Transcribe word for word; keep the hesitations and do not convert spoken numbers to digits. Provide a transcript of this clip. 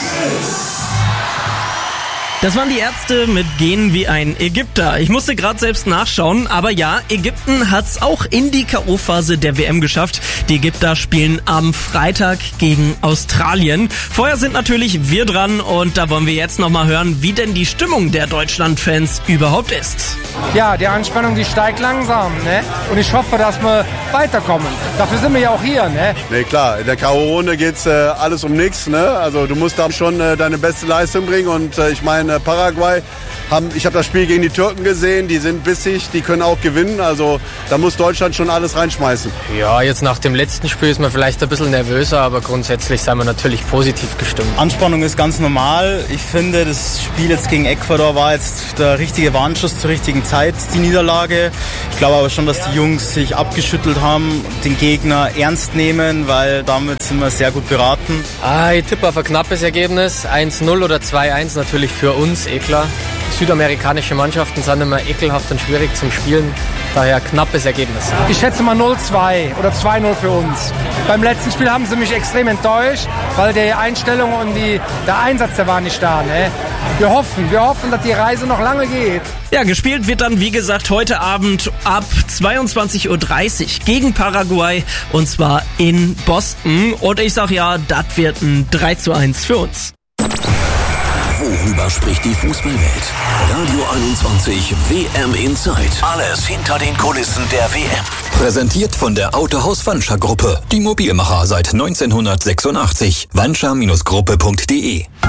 Das waren die Ärzte mit Gehen wie ein Ägypter. Ich musste gerade selbst nachschauen, aber ja, Ägypten hat's auch in die K O-Phase der W M geschafft. Die Ägypter spielen am Freitag gegen Australien. Vorher sind natürlich wir dran und da wollen wir jetzt nochmal hören, wie denn die Stimmung der Deutschland-Fans überhaupt ist. Ja, die Anspannung, die steigt langsam, ne? Und ich hoffe, dass wir weiterkommen. Dafür sind wir ja auch hier, ne? Ne, klar, in der K O-Runde geht's äh, alles um nichts, ne? Also du musst da schon äh, deine beste Leistung bringen und äh, ich meine, Paraguay, haben, ich habe das Spiel gegen die Türken gesehen, die sind bissig, die können auch gewinnen, also da muss Deutschland schon alles reinschmeißen. Ja, jetzt nach dem letzten Spiel ist man vielleicht ein bisschen nervöser, aber grundsätzlich sind wir natürlich positiv gestimmt. Anspannung ist ganz normal. Ich finde, das Spiel jetzt gegen Ecuador war jetzt der richtige Warnschuss zur richtigen Zeit, die Niederlage. Ich glaube aber schon, dass die Jungs sich abgeschüttelt haben, den Gegner ernst nehmen, weil damit sind wir sehr gut beraten. Ah, ich tippe auf ein knappes Ergebnis, eins null oder zwei eins natürlich für uns, eh klar. Südamerikanische Mannschaften sind immer ekelhaft und schwierig zum Spielen, daher knappes Ergebnis. Ich schätze mal null zwei oder zwei null für uns. Beim letzten Spiel haben sie mich extrem enttäuscht, weil die Einstellung und die, der Einsatz, der war nicht da. Ne? Wir hoffen, wir hoffen, dass die Reise noch lange geht. Ja, gespielt wird dann, wie gesagt, heute Abend ab zweiundzwanzig Uhr dreißig gegen Paraguay und zwar in Boston. Und ich sag ja, das wird ein drei zu eins für uns. Worüber spricht die Fußballwelt? Radio einundzwanzig W M Inside. Alles hinter den Kulissen der W M. Präsentiert von der Autohaus Wanscher Gruppe. Die Mobilmacher seit neunzehnhundertsechsundachtzig. wanscher Gruppe punkt de